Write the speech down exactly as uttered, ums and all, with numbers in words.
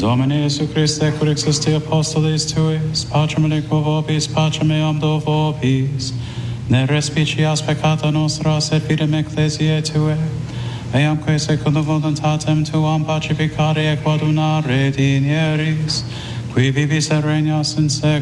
Domine Iesu Christe, cur existi apostolis tuis, pacem aliquo vobis, pacem eam do vobis, ne respicias peccata nostra, sed fidem ecclesiae Tue, eamque secundum voluntatem Tuam pacificare et coadunare dinieris, qui vivis et regnas in secula.